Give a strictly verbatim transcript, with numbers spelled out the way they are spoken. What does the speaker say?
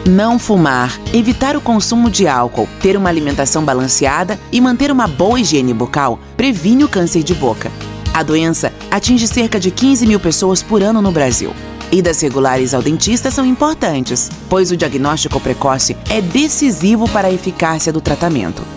Não fumar, evitar o consumo de álcool, ter uma alimentação balanceada e manter uma boa higiene bucal previne o câncer de boca. A doença atinge cerca de quinze mil pessoas por ano no Brasil. Idas regulares ao dentista são importantes, pois o diagnóstico precoce é decisivo para a eficácia do tratamento.